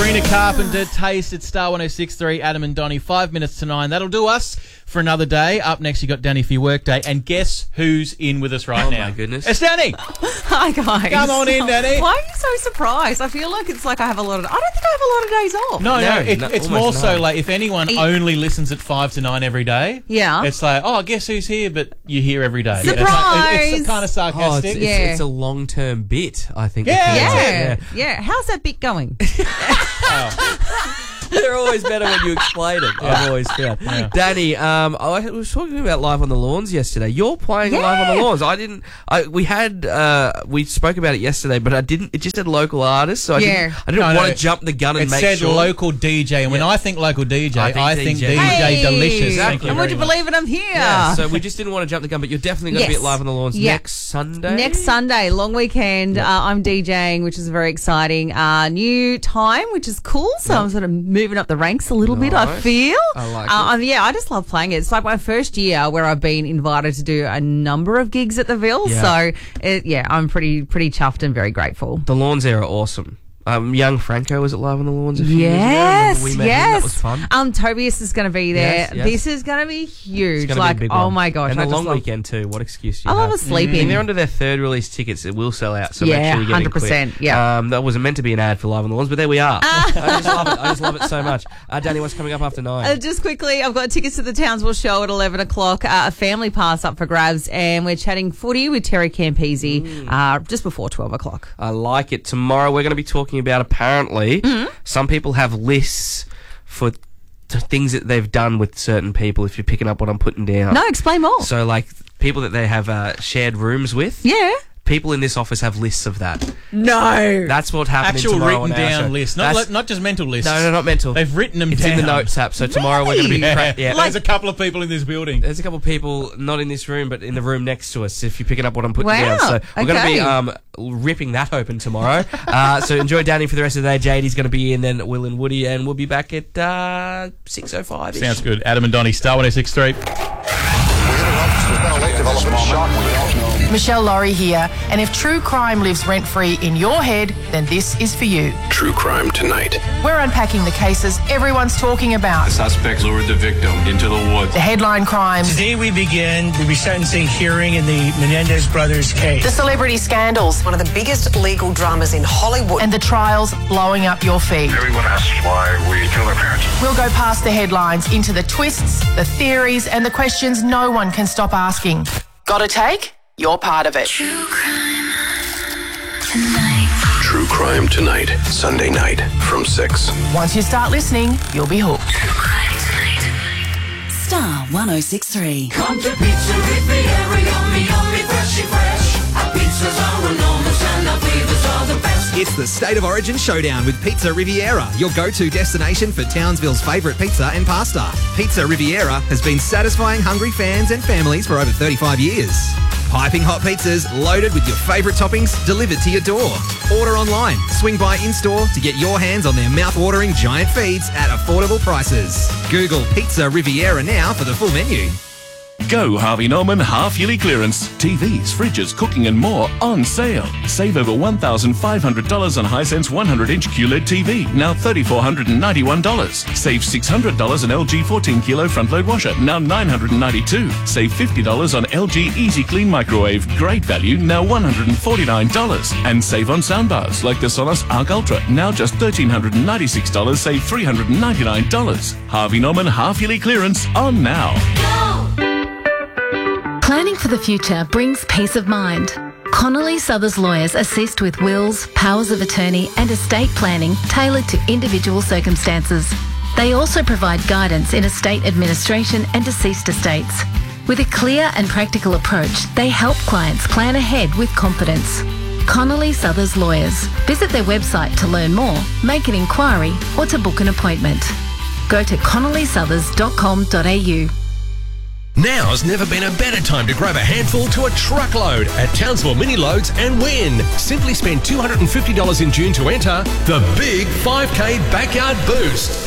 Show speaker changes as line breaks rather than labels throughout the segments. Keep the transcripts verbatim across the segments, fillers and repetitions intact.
Sabrina Carpenter, Taste at Star one oh six point three, Adam and Donnie, five minutes to nine. That'll do us for another day. Up next, you got Danny for your workday. And guess who's in with us right
oh
now?
Oh, my goodness.
It's Danny.
Hi, guys.
Come on in, Danny.
Why are you so surprised? I feel like it's like I have a lot of... I don't think I have a lot of days off.
No, no.
No,
It,
no,
it's
almost
more so
none.
like if anyone
It-
only listens at five to nine every day,
Yeah.
it's like, oh, guess who's here, but you're here every day.
Surprise.
It's, like, it- it's kind of
Oh, it's,
sarcastic.
it's,
Yeah.
it's a long-term bit, I think.
Yeah.
Yeah. yeah. How's that bit going?
They're always better when you explain it. I've always found.
Yeah.
Danny, um, I was talking about Live on the Lawns yesterday. You're playing
Yeah.
Live on the Lawns. I didn't. I we had uh, we spoke about it yesterday, but I didn't. It just said local artists, so I
Yeah.
didn't. I didn't
No,
want
no,
to jump the gun and
It
make
said
sure.
local D J, and when
Yeah.
I think local D J,
I
I
think
think,
D J.
D J
Hey.
Delicious.
Exactly.
Thank you
And
very
would you
much.
believe it? I'm here.
Yeah, so we just didn't want to jump the gun, but you're definitely going to
Yes.
be at Live on the Lawns
Yeah.
next Sunday.
Next Sunday, long weekend. Uh, I'm DJing, which is very exciting. Uh, new time, which is cool. So I'm sort of moving up the ranks a little bit, I
Nice.
feel.
I like
uh,
it.
um, yeah, I just love playing it. It's like my first year where I've been invited to do a number of gigs at the Ville.
Yeah.
So, it, yeah, I'm pretty pretty chuffed and very grateful.
The Lawns there are awesome. Um, young Franco was at Live on the Lawns a few years ago. I
Yes,
remember we met
yes.
him. That was fun.
Um, Tobias is going to be there.
Yes, yes.
This is going to be huge.
It's gonna
like,
be a big
oh
one.
my gosh,
and
I
a
just
long
love-
weekend too. What excuse do
I
you
love
have?
a sleep in.
And they're under their third release tickets. It will sell out, so
Yeah,
make sure you get
one hundred
it quick.
percent, yeah.
Um, that wasn't meant to be an ad for Live on the Lawns, but there we are. I just love it. I just love it so much. Uh, Danny, what's coming up after nine?
Uh, just quickly, I've got tickets to the Townsville show at eleven o'clock, uh, a family pass up for grabs, and we're chatting footy with Terry Campese
Mm.
uh, just before twelve o'clock.
I like it. Tomorrow we're going to be talking about, apparently,
Mm-hmm.
some people have lists for t- things that they've done with certain people, if you're picking up what I'm putting down.
No, explain more.
So, like, people that they have uh, shared rooms with.
yeah.
People in this office have lists of that.
No.
That's what happened
Actual
tomorrow
written
on our show.
down lists, not
That's-
li- not just mental lists.
No, no, not mental.
They've written them
It's
down.
in the notes app. So tomorrow we're going to be
Really?
cra- yeah.
There's a couple of people in this building.
There's a couple of people not in this room, but in the room next to us. If you're picking up what I'm putting
Wow,
down, so we're going to
okay.
be um, ripping that open tomorrow. uh, so enjoy Danny for the rest of the day. J D's going to be in, then Will and Woody, and we'll be back at uh, six oh five.
Sounds good. Adam and Donnie, Star one oh six point three.
Michelle Laurie here, and if true crime lives rent-free in your head, then this is for you.
True Crime Tonight.
We're unpacking the cases everyone's talking about.
Suspects lured the victim into the woods.
The headline crimes,
Today we begin the resentencing hearing in the Menendez brothers case.
the celebrity scandals,
One of the biggest legal dramas in Hollywood.
and the trials blowing up your feed.
Everyone asks why we kill our parents.
We'll go past the headlines into the twists, the theories, and the questions no one can stop asking. Got a take? You're part of it.
True Crime Tonight. Sunday night from six.
Once you start listening, you'll be hooked.
Star one oh six point three.
Come to Pizza Riviera, yummy, yummy, freshy fresh. Our pizzas are enormous and our flavors are the best.
It's the State of Origin Showdown with Pizza Riviera, your go-to destination for Townsville's favourite pizza and pasta. Pizza Riviera has been satisfying hungry fans and families for over thirty-five years. Piping hot pizzas loaded with your favourite toppings delivered to your door. Order online, swing by in-store to get your hands on their mouth-watering giant feeds at affordable prices. Google Pizza Riviera now for the full menu.
Go Harvey Norman half-yearly clearance. T Vs, fridges, cooking and more on sale. Save over one thousand five hundred dollars on Hisense one hundred inch Q L E D T V, now three thousand four hundred ninety-one dollars. Save six hundred dollars on L G fourteen kilo front-load washer, now nine hundred ninety-two dollars. Save fifty dollars on L G Easy Clean microwave, great value, now one hundred forty-nine dollars. And save on soundbars like the Sonos Arc Ultra, now just one thousand three hundred ninety-six dollars, save three hundred ninety-nine dollars. Harvey Norman half-yearly clearance on now.
Planning for the future brings peace of mind. Connolly Southers lawyers assist with wills, powers of attorney and estate planning tailored to individual circumstances. They also provide guidance in estate administration and deceased estates. With a clear and practical approach, they help clients plan ahead with confidence. Connolly Southers Lawyers. Visit their website to learn more, make an inquiry or to book an appointment. Go to connolly southers dot com dot a u.
Now's never been a better time to grab a handful to a truckload at Townsville Mini Loads and win. Simply spend two hundred fifty dollars in June to enter the Big five K Backyard Boost.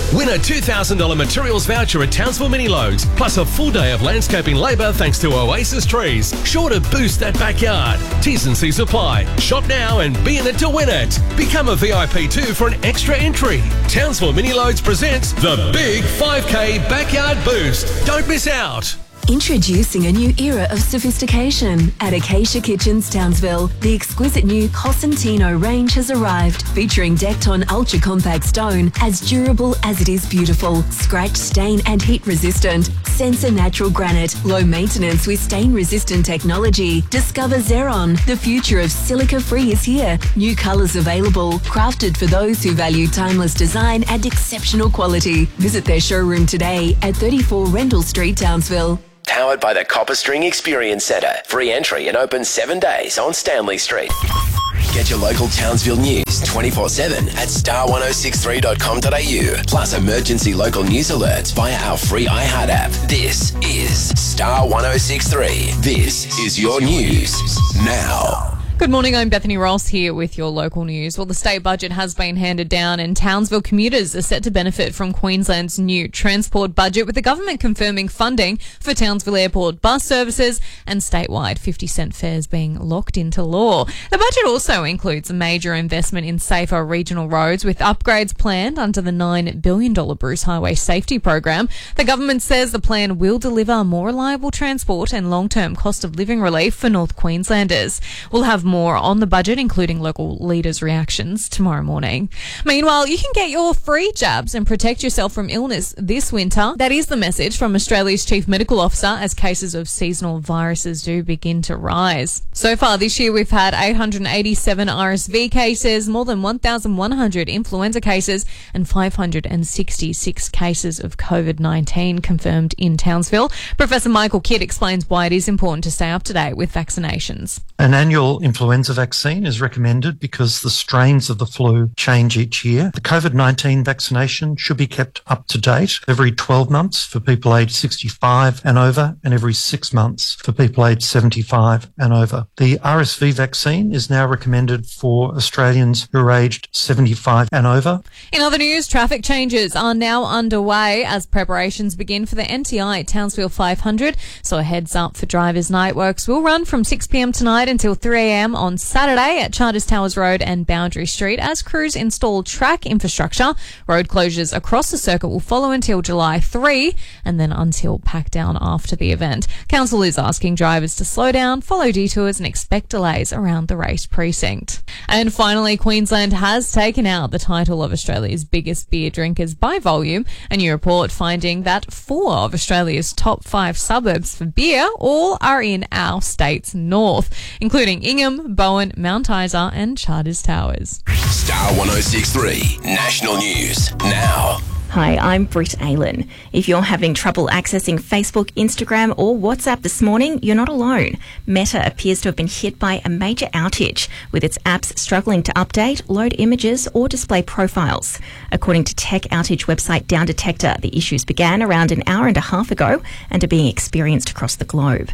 Win a two thousand dollars materials voucher at Townsville Mini Loads, plus a full day of landscaping labour thanks to Oasis Trees. Sure to boost that backyard. T's and C's apply. Shop now and be in it to win it. Become a V I P too for an extra entry. Townsville Mini Loads presents the Big five K Backyard Boost. Don't miss out.
Introducing a new era of sophistication at Acacia Kitchens Townsville. The exquisite new Cosentino range has arrived, featuring decked-on ultra-compact stone, as durable as it is beautiful, scratch, stain and heat resistant. Sensor natural granite, low maintenance with stain-resistant technology. Discover Xeron. The future of silica-free is here. New colours available, crafted for those who value timeless design and exceptional quality. Visit their showroom today at thirty-four Rendell Street, Townsville.
Powered by the Copper String Experience Centre. Free entry and open seven days on Stanley Street. Get your local Townsville news twenty-four seven at star one oh six three dot com dot a u. Plus emergency local news alerts via our free iHeart app. This is Star one oh six three. This is your news now.
Good morning, I'm Bethany Ross here with your local news. Well, the state budget has been handed down and Townsville commuters are set to benefit from Queensland's new transport budget, with the government confirming funding for Townsville Airport bus services and statewide fifty cent fares being locked into law. The budget also includes a major investment in safer regional roads, with upgrades planned under the nine billion dollars Bruce Highway Safety Program. The government says the plan will deliver more reliable transport and long-term cost of living relief for North Queenslanders. We'll have more on the budget, including local leaders' reactions, tomorrow morning. Meanwhile, you can get your free jabs and protect yourself from illness this winter. That is the message from Australia's Chief Medical Officer as cases of seasonal viruses do begin to rise. So far this year, we've had eight hundred eighty-seven R S V cases, more than one thousand one hundred influenza cases, and five hundred sixty-six cases of COVID nineteen confirmed in Townsville. Professor Michael Kidd explains why it is important to stay up to date with vaccinations.
An annual influenza vaccine is recommended because the strains of the flu change each year. The COVID nineteen vaccination should be kept up to date every twelve months for people aged sixty-five and over, and every six months for people aged seventy-five and over. The R S V vaccine is now recommended for Australians who are aged seventy-five and over.
In other news, traffic changes are now underway as preparations begin for the N T I Townsville five hundred. So a heads up for drivers. Night works will run from six p m tonight until three a m on Saturday at Charters Towers Road and Boundary Street as crews install track infrastructure. Road closures across the circuit will follow until July third and then until pack down after the event. Council is asking drivers to slow down, follow detours and expect delays around the race precinct. And finally, Queensland has taken out the title of Australia's biggest beer drinkers by volume. A new report finding that four of Australia's top five suburbs for beer all are in our state's north, including Ingham, Bowen, Mount Isa and Charters Towers.
Star one oh six three National News now.
Hi, I'm Britt Aylen. If you're having trouble accessing Facebook, Instagram or WhatsApp this morning, you're not alone. Meta appears to have been hit by a major outage, with its apps struggling to update, load images or display profiles. According to tech outage website Down Detector, the issues began around an hour and a half ago and are being experienced across the globe.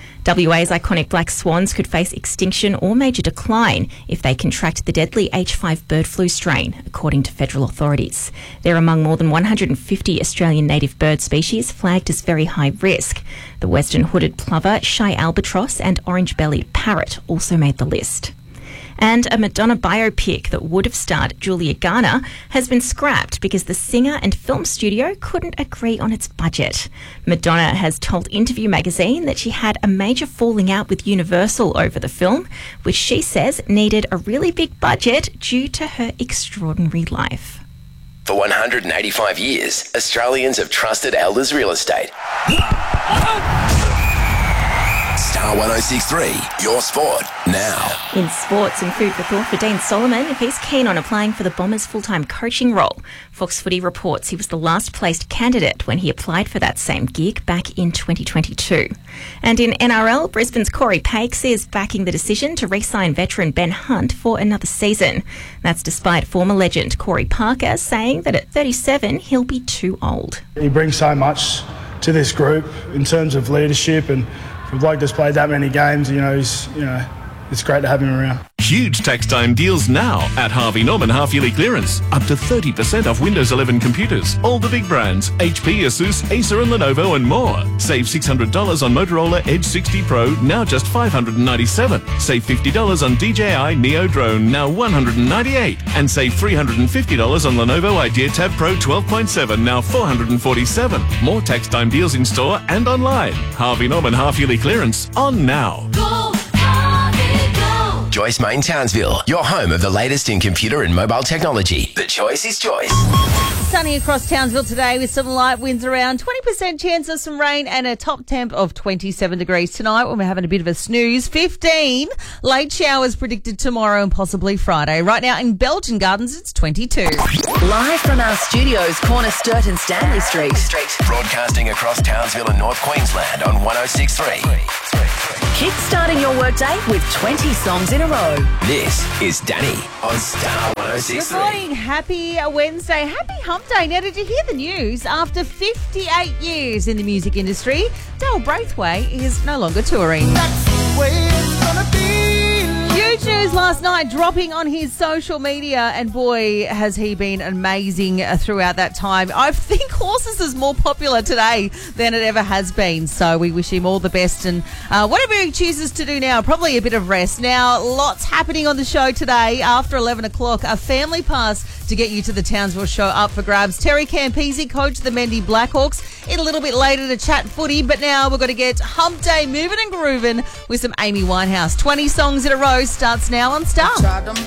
W A's iconic black swans could face extinction or major decline if they contract the deadly H five bird flu strain, according to federal authorities. They're among more than one hundred fifty Australian native bird species flagged as very high risk. The western hooded plover, shy albatross and orange-bellied parrot also made the list. And a Madonna biopic that would have starred Julia Garner has been scrapped because the singer and film studio couldn't agree on its budget. Madonna has told Interview magazine that she had a major falling out with Universal over the film, which she says needed a really big budget due to her extraordinary life.
For one hundred eighty-five years, Australians have trusted Elders Real Estate. Star one oh six three, your sport now.
In sports and food for thought for Dean Solomon, he's keen on applying for the Bombers' full-time coaching role. Fox Footy reports he was the last-placed candidate when he applied for that same gig back in twenty twenty-two. And in N R L, Brisbane's Corey Pakes is backing the decision to re-sign veteran Ben Hunt for another season. That's despite former legend Corey Parker saying that at thirty-seven, he'll be too old.
He brings so much to this group in terms of leadership, and for a bloke that's played that many games, you know, he's, you know, it's great to have him around.
Huge tax time deals now at Harvey Norman half-yearly clearance. Up to thirty percent off Windows eleven computers. All the big brands, H P, Asus, Acer and Lenovo and more. Save six hundred dollars on Motorola Edge sixty Pro, now just five hundred ninety-seven dollars. Save fifty dollars on D J I Neo Drone, now one hundred ninety-eight dollars. And save three hundred fifty dollars on Lenovo Idea Tab Pro twelve point seven, now four hundred forty-seven dollars. More tax time deals in store and online. Harvey Norman half-yearly clearance on now.
Joyce Main Townsville, your home of the latest in computer and mobile technology. The choice is Joyce.
Sunny across Townsville today with some light winds around, twenty percent chance of some rain and a top temp of twenty-seven degrees tonight when we're having a bit of a snooze. fifteen late showers predicted tomorrow and possibly Friday. Right now in Belgian Gardens, it's twenty-two.
Live from our studios, corner Sturt and Stanley Street.
Broadcasting across Townsville and North Queensland on one oh six point three.
Kickstarting your workday with twenty songs in a row.
This is Danny on Star one oh six
Good
point three.
morning. Happy Wednesday. Happy Hump Day. Now, did you hear the news? After fifty-eight years in the music industry, Dale Braithwaite is no longer touring. Huge news last night, dropping on his social media, and boy, has he been amazing uh, throughout that time. I think Horses is more popular today than it ever has been, so we wish him all the best, and uh, whatever he chooses to do now, probably a bit of rest. Now, lots happening on the show today. After eleven o'clock, a family pass to get you to the Townsville show up for grabs. Terry Campese, coach of the Mendy Blackhawks, in a little bit later to chat footy, but now we're going to get Hump Day moving and grooving with some Amy Winehouse. twenty songs in a row starts now on Star.